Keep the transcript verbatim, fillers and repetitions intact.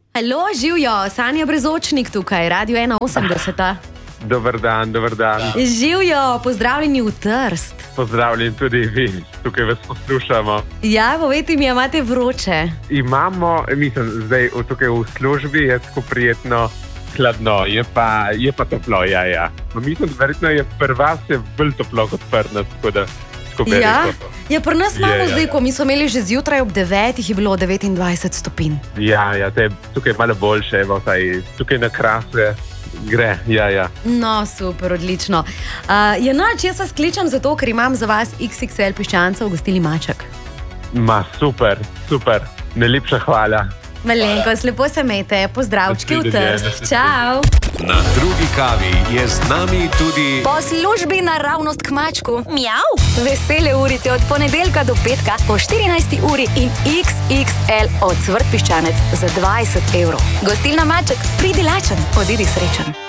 Halo, živjo, Sanja Brezočnik tukaj, Radio ena osemdeset. Dober dan, dober dan. Živjo, pozdravljeni v Trst. Pozdravljeni tudi vi, tukaj vas poslušamo. Ja, povejte mi, imate vroče? Imamo, mislim, zdaj tukaj v službi je tako prijetno hladno, je pa, je pa toplo, ja, ja. Mislim, verjetno je pri vas je bolj toplo kot pri nas, tako da skupaj ja. je to. Ja, pri nas imamo Je, ja, zdaj, ja. ko mi smo imeli že zjutraj ob devetih, je bilo devetindvajset stopinj. Ja, ja, te, tukaj je malo boljše, evo, taj, tukaj na Krase gre, ja, ja. No, super, odlično. Uh, ja, nač, jaz vas kličem zato, ker imam za vas iks iks el piščanca v gostilni Maček. Ma, super, super, najlepša hvala. Malenkost, lepo se imejte, pozdravčki v Trst, čau! Na drugi kavi je z nami tudi Po službi naravnost k mačku. Mjav. Vesele urice od ponedeljka do petka po štirinajsti uri in iks iks el od Cvrt Piščanec za dvajset evrov. Gostilna Maček, pridi lačen, odidi srečen.